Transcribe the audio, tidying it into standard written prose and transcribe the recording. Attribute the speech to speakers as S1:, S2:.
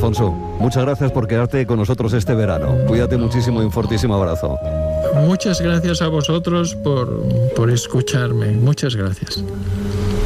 S1: Alfonso, muchas gracias por quedarte con nosotros este verano. Cuídate muchísimo y un fortísimo abrazo.
S2: Muchas gracias a vosotros por escucharme. Muchas gracias.